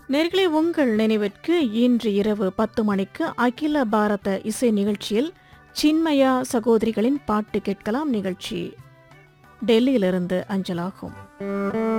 நேர்களே, உங்கள் நினைவிற்கு இன்று இரவு 10 மணிக்கு அகில பாரத இசை நிகழ்ச்சியில் சின்மயா சகோதரிகளின் பாட்டு கேட்கலாம். நிகழ்ச்சி டெல்லியிலிருந்து அஞ்சலாகும்.